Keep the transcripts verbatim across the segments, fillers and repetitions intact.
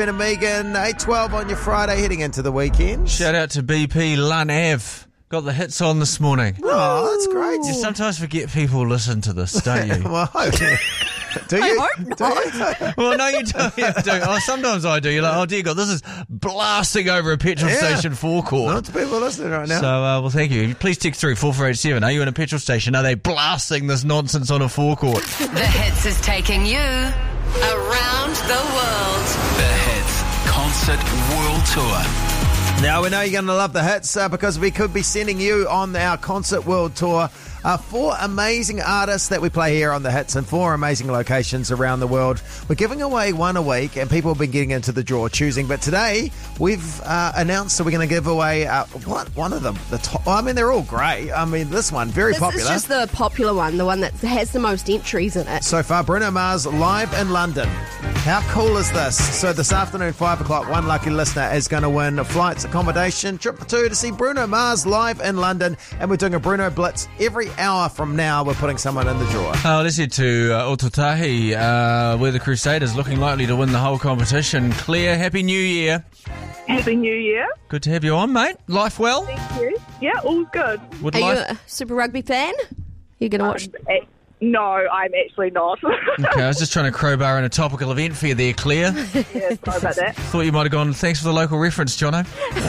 And Megan, eight twelve on your Friday heading into the weekend. Shout out to B P Lun Ave. Got the hits on this morning. Oh, that's great. You sometimes forget people listen to this, don't you? Well, I hope. Do you? I hope Do you? Well, no, you don't. You do. Oh, sometimes I do. You're like, oh, dear God, this is blasting over a petrol Yeah. station forecourt. Lots of people listening right now. So, uh, well, thank you. Please text through four four eight seven. Are you in a petrol station? Are they blasting this nonsense on a forecourt? The Hits is taking you around the world. The Hits Concert World Tour. Now, we know you're going to love the hits uh, because we could be sending you on our Concert World Tour. Uh, four amazing artists that we play here on the hits in four amazing locations around the world. We're giving away one a week and people have been getting into the draw choosing. But today we've uh, announced that we're going to give away uh, one, one of them. The top, I mean, they're all great. I mean, this one, very This popular. is just the popular one, the one that has the most entries in it. So far, Bruno Mars live in London. How cool is this? So this afternoon, five o'clock, one lucky listener is going to win flights, accommodation, trip for two to see Bruno Mars live in London. And we're doing a Bruno Blitz every hour from now. We're putting someone in the drawer. Uh, let's head to uh, Ototahi, uh, where the Crusaders looking likely to win the whole competition. Claire, Happy New Year. Happy New Year. Good to have you on, mate. Life well? Thank you. Yeah, all's good. Would Are you life... a Super Rugby fan? You're going to watch... Um, eh, no, I'm actually not. Okay, I was just trying to crowbar in a topical event for you there, Claire. Yeah, sorry about that. Thought you might have gone, thanks for the local reference, Jono.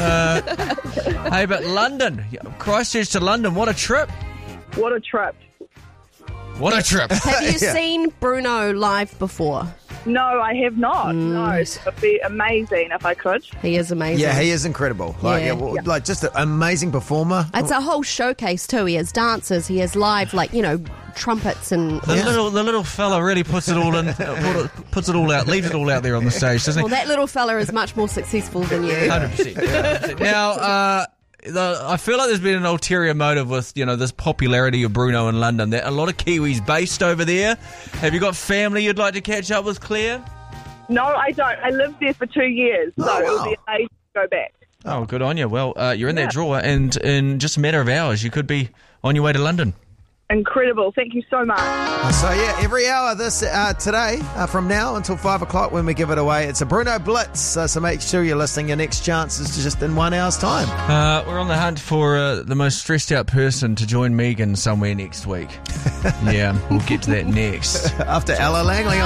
Uh, hey, but London, Christchurch to London, what a trip. What a trip. What a trip. Have you Yeah. seen Bruno live before? No, I have not. No, it would be amazing if I could. He is amazing. Yeah, he is incredible. Like, Yeah. yeah, well, like just an amazing performer. It's a whole showcase too. He has dancers. He has live, like, you know, trumpets and... The little the little fella really puts it all in, puts it all out, leaves it all out there on the stage, doesn't Well, he? that little fella is much more successful than you. one hundred percent. one hundred percent. Now, uh, the, I feel like there's been an ulterior motive with, you know, this popularity of Bruno in London. There are a lot of Kiwis based over there. Have you got family you'd like to catch up with, Claire? No, I don't. I lived there for two years, so Oh, it would wow. be amazing to go back. Oh, good on you. Well, uh, you're in Yeah. that drawer, and in just a matter of hours, you could be on your way to London. Incredible. Thank you so much. So yeah, every hour this uh, today, uh, from now until five o'clock when we give it away, it's a Bruno Blitz. Uh, so make sure you're listening. Your next chance is just in one hour's time. Uh, we're on the hunt for uh, the most stressed out person to join Megan somewhere next week. Yeah, we'll get to that next. After Ella Langley.